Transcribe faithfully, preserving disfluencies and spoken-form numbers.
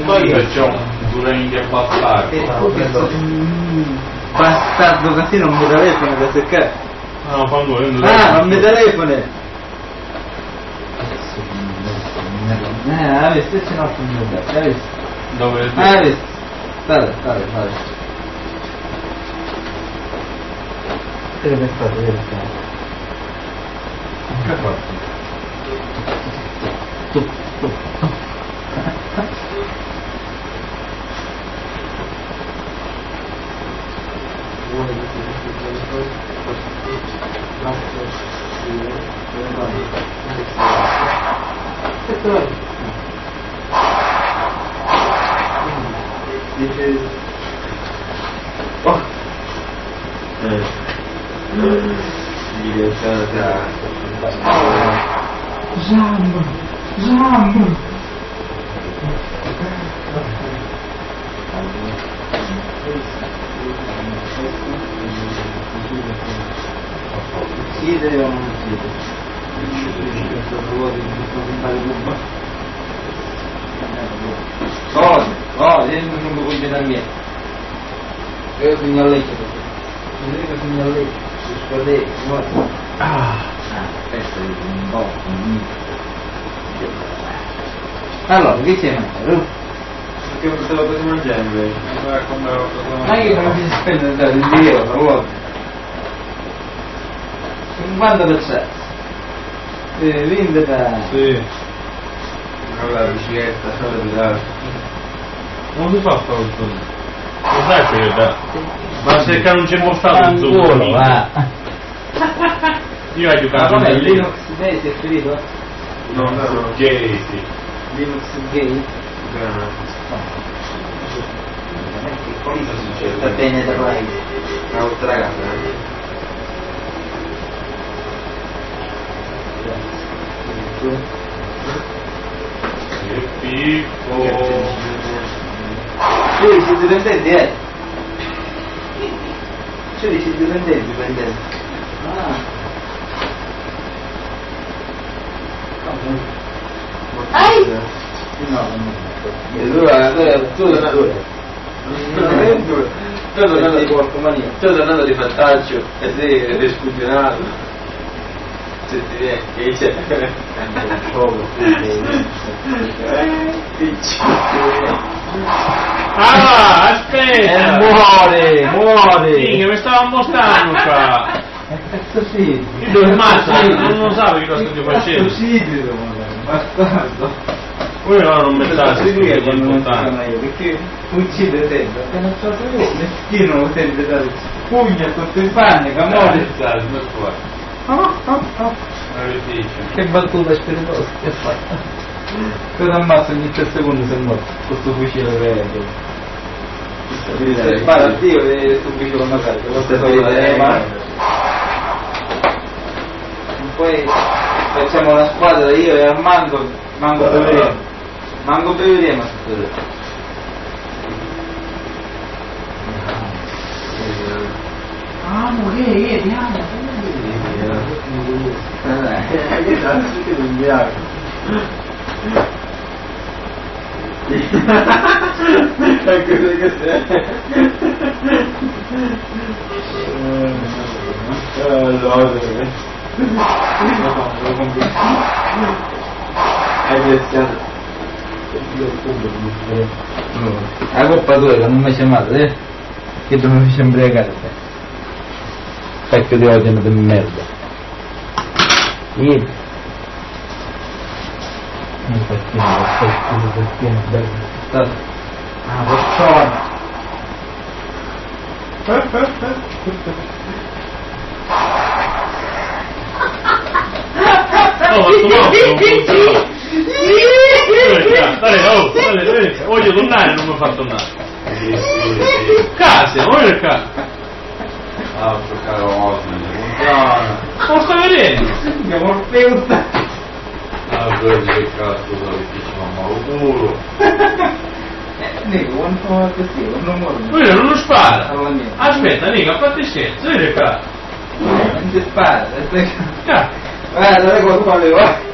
poi c'è un Durango bastardo. Bastardo così non mi telefono da seccare. Ah, no, fanno io non Ah, non mi telefono. Eh, hai visto? C'è un altro numero, hai visto? Dove? Hai visto? State, state, state. Che deve stare, deve stare. Che ha fatto? Tu, tu. Oh. Eh. Diventata Jambo, Jambo. Uccidere o non uccidere? Cosa? No, io non mi voglio da me. Io sono a letto. Io sono a letto. Scusate, guarda. Ah, questo è un po'. Allora, che c'è mangiato? perché stavo per mangiare invece. Ma io non mi spendo da di euro, guarda. cinquanta per cento. Eh, vendita. Sì. Allora la bicicletta, allora Non si fa fare un zoom. Lo sai che io da. Ma se che non c'è mostrato un zoom. Ancora, va. Io ho giocato Ma com'è lì. Linux Day si è finito? No, no, gay, sì. Linux Gay? cosa succede? Sta bene da mai. Un'altra casa, Che picco. Sì, siete dipendenti, eh? Cioè dici dipendenti, dipendenti. Ah. Ai! No, no. E allora, tu non tu non andato di fattaccio e sei riscusionato. Se ti viene, che c'è? Ah, aspetta! Eh, muore, muore! Sì, che mi stava mostrando qua! È cazzo sì! Io dove mazza, non lo sapevo che cosa stai facendo. Suicidio, bastardo! Poi no, non mi sa se che è quando non importante. sono io, perché uccide sempre, che non so se io, meschino lo sente dare pugna sotto il pane, che muore! Che battuta spiritosa che fa? Cosa ammazza ogni tre secondi se muore questo fucile verde? Se spara a Dio e sto fucile con una carta, questa solita ma poi facciamo una squadra io e Armando, Mango beveremo, Mango beveremo ah, ma che è, andiamo! Che cazzo che non bianco? Ecco che sei. Allora, hai iniziato. La coppa tua che non mi chiamate, eh? Che tu mi fai imbriacare te. Pecchio di odio di merda. Sì. Un pettino, un pettino, bello. Ah, persona. Oh, ma tu no, dale, oh, dale, dale, voglio tornare, non mi fa tornare. Casa, voglio casa. Ah, giocare oggi, buongiorno. Come sta vedendo? Che morfeuta. Ah, vedi che cazzo sono difficile, ma lo culo. Nico, quanto così, non muore. Quello non lo spara. Aspetta, Nico, fatti scherzo, vedi qua. Non ti spara, aspetta. Cazzo. Guarda, guarda qua, qua.